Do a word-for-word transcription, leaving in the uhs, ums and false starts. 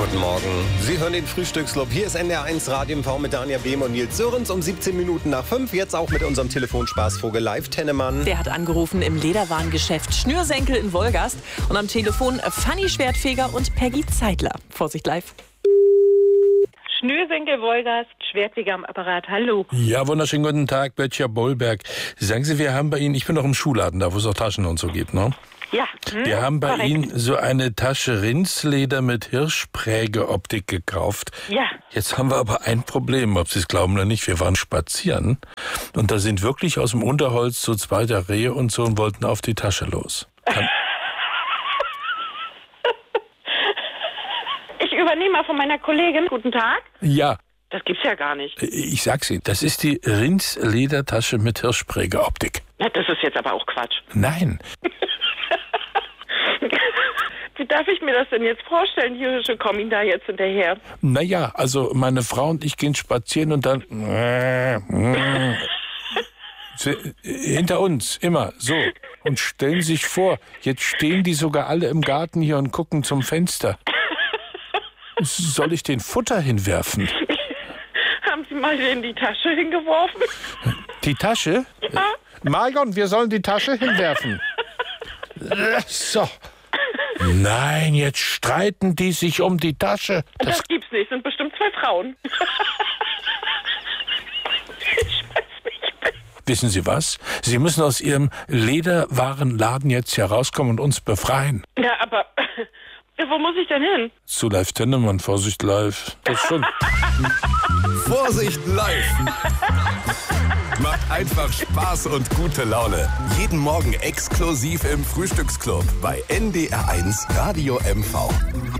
Guten Morgen. Sie hören den Frühstücksclub. Hier ist N D R eins Radio M V mit Daniel Behm und Nils Sörens um siebzehn Minuten nach fünf. Jetzt auch mit unserem Telefonspaßvogel Live Tennemann. Der hat angerufen im Lederwarengeschäft Schnürsenkel in Wolgast. Und am Telefon Fanny Schwertfeger und Peggy Zeitler. Vorsicht live. Schnürsenkel, Wolgast, Schwertfeger am Apparat. Hallo. Ja, wunderschönen guten Tag, Böttcher Bollberg. Sagen Sie, wir haben bei Ihnen, ich bin doch im Schuhladen, da wo es auch Taschen und so gibt, ne? Ja. Hm, wir haben bei korrekt. Ihnen so eine Tasche Rindsleder mit Hirschprägeoptik gekauft. Ja. Jetzt haben wir aber ein Problem, ob Sie es glauben oder nicht. Wir waren spazieren und da sind wirklich aus dem Unterholz so zwei der Rehe und so und wollten auf die Tasche los. Kann Ich übernehme mal von meiner Kollegin. Guten Tag. ja. Das gibt's ja gar nicht. Ich sag's Ihnen, das ist die Rindsledertasche mit Hirschprägeoptik. Na, das ist jetzt aber auch Quatsch. Nein. Wie darf ich mir das denn jetzt vorstellen? Die Hirsche kommen Ihnen da jetzt hinterher. Naja, also meine Frau und ich gehen spazieren und dann hinter uns, immer so. Und stellen sich vor, jetzt stehen die sogar alle im Garten hier und gucken zum Fenster. Soll ich den Futter hinwerfen? Haben Sie mal in die Tasche hingeworfen? Die Tasche? Ja. Marion, wir sollen die Tasche hinwerfen. So. Nein, jetzt streiten die sich um die Tasche. Das, das gibt's nicht. Sind bestimmt zwei Frauen. Ich weiß nicht. Wissen Sie was? Sie müssen aus Ihrem Lederwarenladen jetzt herauskommen und uns befreien. Ja, aber wo muss ich denn hin? Zu Live Tennemann, Vorsicht live. Das ist schon. Vorsicht live! Macht einfach Spaß und gute Laune. Jeden Morgen exklusiv im Frühstücksclub bei N D R eins Radio M V.